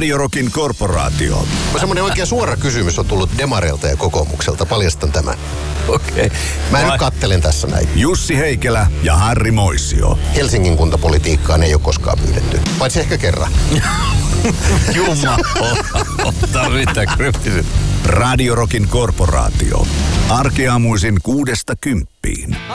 Radio Rockin korporaatio. Semmoinen oikein suora kysymys on tullut Demareilta ja Kokoomukselta. Paljastan tämän. Okei. Mä nyt kattelen tässä näin. Jussi Heikelä ja Harri Moisio. Helsingin kuntapolitiikkaan ei ole koskaan pyydetty. Paitsi ehkä kerran. Jumma. Tämä on riittää kryptiset. Radio Rockin korporaatio. Arkeaamuisin 6–10.